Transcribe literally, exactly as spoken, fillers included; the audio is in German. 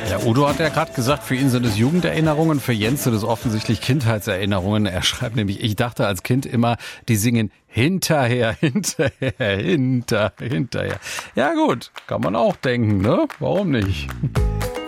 Ja, Udo hat ja gerade gesagt, für ihn sind es Jugenderinnerungen, für Jens sind es offensichtlich Kindheitserinnerungen. Er schreibt nämlich, ich dachte als Kind immer, die singen hinterher, hinterher, hinter, hinterher. Ja gut, kann man auch denken, ne? Warum nicht?